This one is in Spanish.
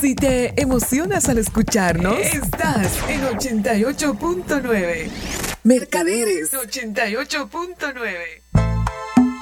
Si te emocionas al escucharnos, estás en 88.9. Mercaderes 88.9.